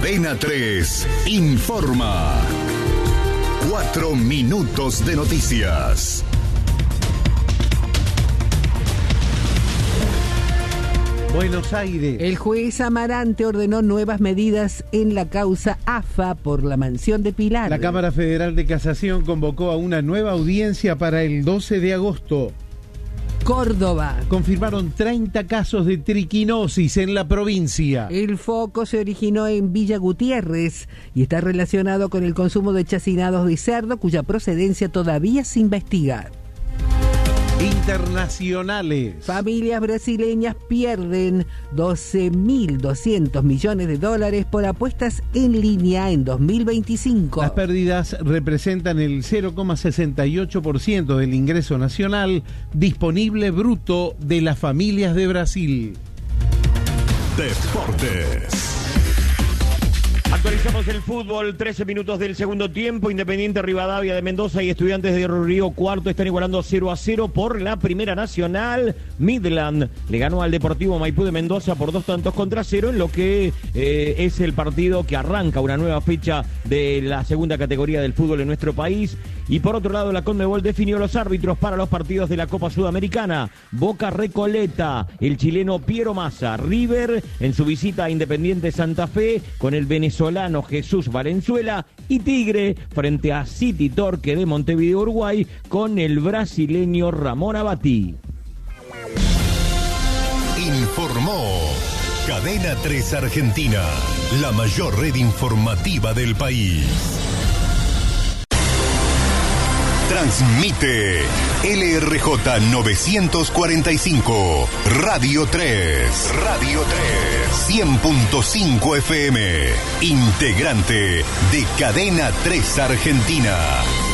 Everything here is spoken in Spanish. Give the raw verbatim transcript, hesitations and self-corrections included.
Cadena tres informa. Cuatro minutos de noticias. Buenos Aires. El juez Amarante ordenó nuevas medidas en la causa A F A por la mansión de Pilar. La Cámara Federal de Casación convocó a una nueva audiencia para el doce de agosto. Córdoba. Confirmaron treinta casos de triquinosis en la provincia. El foco se originó en Villa Gutiérrez y está relacionado con el consumo de chacinados de cerdo, cuya procedencia todavía se investiga. Internacionales. Familias brasileñas pierden doce mil doscientos millones de dólares por apuestas en línea en dos mil veinticinco. Las pérdidas representan el cero coma sesenta y ocho por ciento del ingreso nacional disponible bruto de las familias de Brasil. Deportes. Actualizamos el fútbol, trece minutos del segundo tiempo. Independiente Rivadavia de Mendoza y Estudiantes de Río Cuarto están igualando cero a cero por la Primera Nacional. Midland le ganó al Deportivo Maipú de Mendoza por dos tantos contra cero en lo que eh, es el partido que arranca una nueva fecha de la segunda categoría del fútbol en nuestro país. Y por otro lado, la Conmebol definió los árbitros para los partidos de la Copa Sudamericana. Boca Recoleta, el chileno Piero Massa. River en su visita a Independiente Santa Fe con el venezolano Jesús Valenzuela. Y Tigre frente a City Torque de Montevideo, Uruguay, con el brasileño Ramón Abati. Informó Cadena tres Argentina, la mayor red informativa del país. Transmite L R J novecientos cuarenta y cinco, Radio tres, Radio tres, cien punto cinco F M, integrante de Cadena tres Argentina.